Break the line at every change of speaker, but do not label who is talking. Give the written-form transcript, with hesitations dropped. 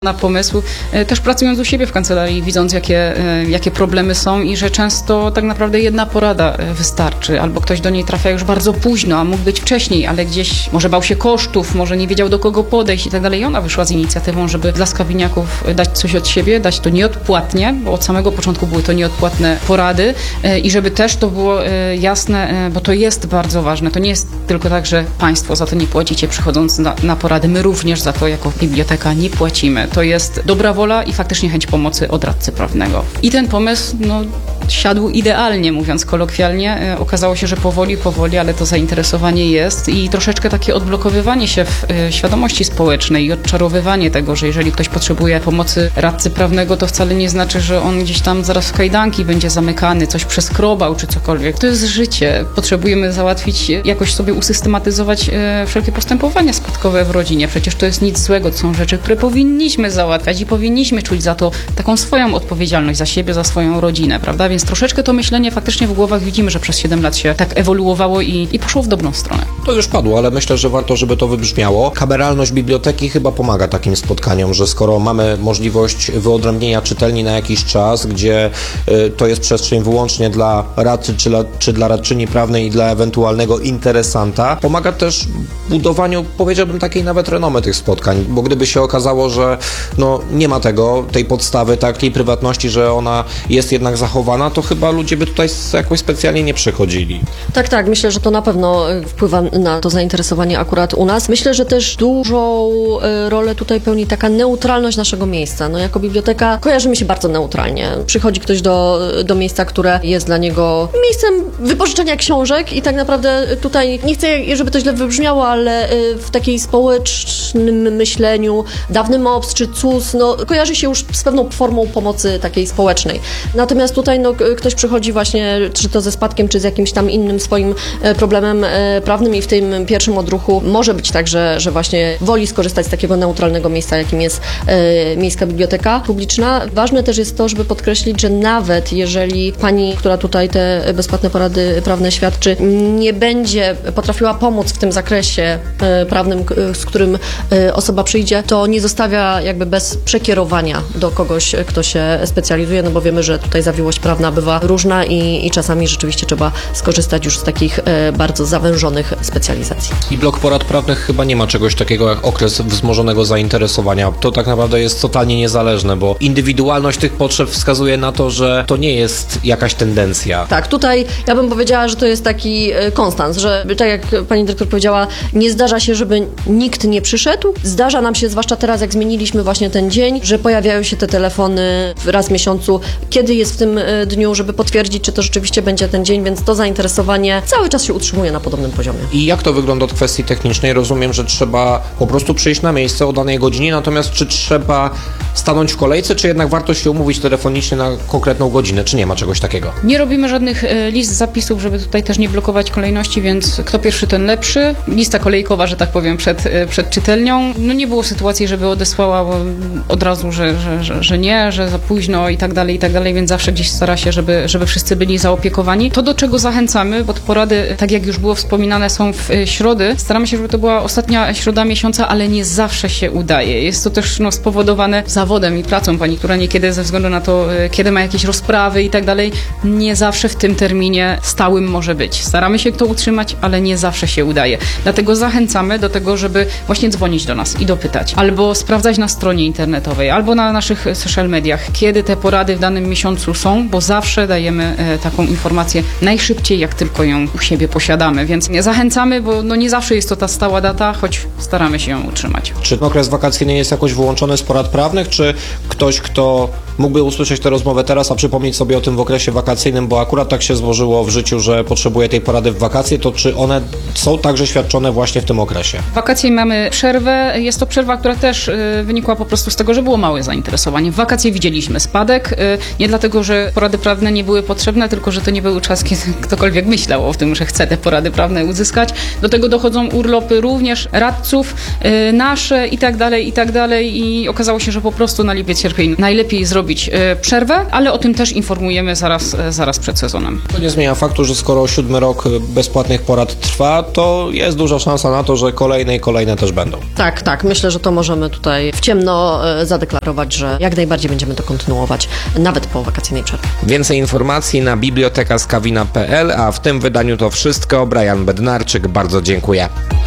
na pomysł, też pracując u siebie w kancelarii, widząc jakie problemy są i że często tak naprawdę jedna porada wystarczy, albo ktoś do niej trafia już bardzo późno, a mógł być wcześniej, ale gdzieś może bał się kosztów, może nie wiedział do kogo podejść i tak dalej. I ona wyszła z inicjatywą, żeby dla skawiniaków dać coś od siebie, dać to nieodpłatnie, bo od samego początku były to nieodpłatne porady i żeby też to było jasne, bo to jest bardzo ważne. To nie jest tylko tak, że państwo za to nie płacicie przychodząc na porady. My również za to jako biblioteka nie płacimy. To jest dobra wola i faktycznie chęć pomocy od radcy prawnego. I ten pomysł, siadł idealnie, mówiąc kolokwialnie. Okazało się, że powoli, ale to zainteresowanie jest i troszeczkę takie odblokowywanie się w świadomości społecznej i odczarowywanie tego, że jeżeli ktoś potrzebuje pomocy radcy prawnego, to wcale nie znaczy, że on gdzieś tam zaraz w kajdanki będzie zamykany, coś przeskrobał czy cokolwiek. To jest życie. Potrzebujemy załatwić, jakoś sobie usystematyzować wszelkie postępowania spadkowe w rodzinie. Przecież to jest nic złego. To są rzeczy, które powinniśmy załatwiać i powinniśmy czuć za to taką swoją odpowiedzialność za siebie, za swoją rodzinę, prawda? Więc troszeczkę to myślenie faktycznie w głowach widzimy, że przez 7 lat się tak ewoluowało i poszło w dobrą stronę.
To już padło, ale myślę, że warto, żeby to wybrzmiało. Kameralność biblioteki chyba pomaga takim spotkaniom, że skoro mamy możliwość wyodrębnienia czytelni na jakiś czas, gdzie to jest przestrzeń wyłącznie dla radcy czy dla radczyni prawnej i dla ewentualnego interesanta, pomaga też budowaniu, powiedziałbym, takiej nawet renomy tych spotkań, bo gdyby się okazało, że nie ma tej podstawy, tej prywatności, że ona jest jednak zachowana, to chyba ludzie by tutaj jakoś specjalnie nie przychodzili.
Tak, myślę, że to na pewno wpływa na to zainteresowanie akurat u nas. Myślę, że też dużą rolę tutaj pełni taka neutralność naszego miejsca. Jako biblioteka kojarzymy się bardzo neutralnie. Przychodzi ktoś do miejsca, które jest dla niego miejscem wypożyczenia książek i tak naprawdę tutaj, nie chcę, żeby to źle wybrzmiało, ale w takiej społecznym myśleniu dawny MOPS czy CUS, kojarzy się już z pewną formą pomocy takiej społecznej. Natomiast tutaj ktoś przychodzi właśnie, czy to ze spadkiem, czy z jakimś tam innym swoim problemem prawnym i w tym pierwszym odruchu może być tak, że właśnie woli skorzystać z takiego neutralnego miejsca, jakim jest Miejska Biblioteka Publiczna. Ważne też jest to, żeby podkreślić, że nawet jeżeli pani, która tutaj te bezpłatne porady prawne świadczy, nie będzie potrafiła pomóc w tym zakresie prawnym, z którym osoba przyjdzie, to nie zostawia jakby bez przekierowania do kogoś, kto się specjalizuje, bo wiemy, że tutaj zawiłość prawna bywa różna i czasami rzeczywiście trzeba skorzystać już z takich bardzo zawężonych specjalizacji.
I blok porad prawnych chyba nie ma czegoś takiego jak okres wzmożonego zainteresowania. To tak naprawdę jest totalnie niezależne, bo indywidualność tych potrzeb wskazuje na to, że to nie jest jakaś tendencja.
Tak, tutaj ja bym powiedziała, że to jest taki konstans, że tak jak pani dyrektor powiedziała, nie zdarza się, żeby nikt nie przyszedł. Zdarza nam się, zwłaszcza teraz, jak zmieniliśmy właśnie ten dzień, że pojawiają się te telefony raz w miesiącu, kiedy jest w tym dniu, żeby potwierdzić, czy to rzeczywiście będzie ten dzień, więc to zainteresowanie cały czas się utrzymuje na podobnym poziomie.
I jak to wygląda od kwestii technicznej? Rozumiem, że trzeba po prostu przyjść na miejsce o danej godzinie, natomiast czy trzeba stanąć w kolejce, czy jednak warto się umówić telefonicznie na konkretną godzinę, czy nie ma czegoś takiego?
Nie robimy żadnych list zapisów, żeby tutaj też nie blokować kolejności, więc kto pierwszy, ten lepszy. Lista kolejkowa, że tak powiem, przed czytelnią. Nie było sytuacji, żeby odesłała od razu, że nie, że za późno i tak dalej, więc zawsze gdzieś stara się, żeby wszyscy byli zaopiekowani. To, do czego zachęcamy, bo porady, tak jak już było wspominane, są w środy. Staramy się, żeby to była ostatnia środa miesiąca, ale nie zawsze się udaje. Jest to też spowodowane zawodem i pracą pani, która niekiedy ze względu na to, kiedy ma jakieś rozprawy i tak dalej, nie zawsze w tym terminie stałym może być. Staramy się to utrzymać, ale nie zawsze się udaje. Dlatego zachęcamy do tego, żeby właśnie dzwonić do nas i dopytać. Albo sprawdzać na stronie internetowej, albo na naszych social mediach, kiedy te porady w danym miesiącu są, bo zawsze dajemy taką informację najszybciej, jak tylko ją u siebie posiadamy. Więc zachęcamy, bo nie zawsze jest to ta stała data, choć staramy się ją utrzymać.
Czy okres wakacyjny jest jakoś wyłączony z porad prawnych, czy ktoś, kto mógłby usłyszeć tę rozmowę teraz, a przypomnieć sobie o tym w okresie wakacyjnym, bo akurat tak się złożyło w życiu, że potrzebuje tej porady w wakacje, to czy one są także świadczone właśnie w tym okresie?
W wakacje mamy przerwę. Jest to przerwa, która też wynikła po prostu z tego, że było małe zainteresowanie. W wakacje widzieliśmy spadek. Nie dlatego, że porady prawne nie były potrzebne, tylko że to nie był czas, kiedy ktokolwiek myślał o tym, że chce te porady prawne uzyskać. Do tego dochodzą urlopy również radców, nasze i tak dalej. I okazało się, że po prostu na lipiec, sierpień najlepiej zrobić zrobić przerwę, ale o tym też informujemy zaraz przed sezonem.
To nie zmienia faktu, że skoro 7 rok bezpłatnych porad trwa, to jest duża szansa na to, że kolejne też będą.
Tak. Myślę, że to możemy tutaj w ciemno zadeklarować, że jak najbardziej będziemy to kontynuować, nawet po wakacyjnej przerwie.
Więcej informacji na bibliotekaskawina.pl, a w tym wydaniu to wszystko. Brian Bednarczyk, bardzo dziękuję.